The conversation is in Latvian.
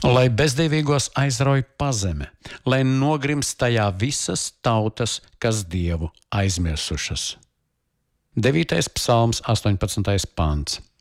Lai bezdīvīgos aizrauj pazeme, lai nogrimst tajā visas tautas, kas Dievu aizmirsušas. 9. psalms, 18. pants.